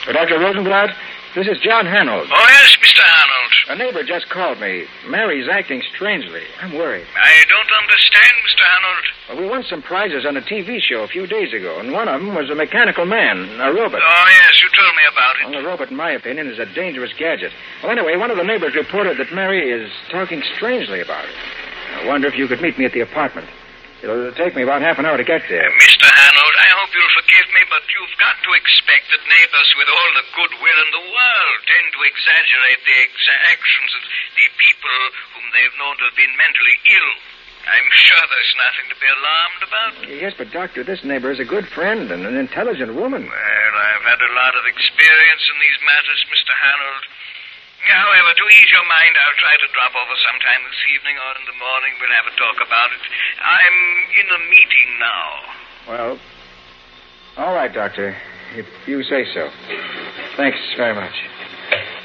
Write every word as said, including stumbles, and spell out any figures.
Uh, Doctor Rosenblatt, this is John Hanold. Oh, yes, Mister Hanold. A neighbor just called me. Mary's acting strangely. I'm worried. I don't understand, Mister Hanold. Well, we won some prizes on a T V show a few days ago, and one of them was a mechanical man, a robot. Oh, yes, you told me about it. Well, the robot, in my opinion, is a dangerous gadget. Well, anyway, one of the neighbors reported that Mary is talking strangely about it. I wonder if you could meet me at the apartment. It'll take me about half an hour to get there. Uh, Mister Hanold, I hope you'll forgive me, but you've got to expect that neighbors with all the goodwill in the world tend to exaggerate the exa- actions of the people whom they've known to have been mentally ill. I'm sure there's nothing to be alarmed about. Yes, but, Doctor, this neighbor is a good friend and an intelligent woman. Well, I've had a lot of experience in these matters, Mister Hanold. However, to ease your mind, I'll try to drop over sometime this evening or in the morning. We'll have a talk about it. I'm in a meeting now. Well, all right, Doctor, if you say so. Thanks very much.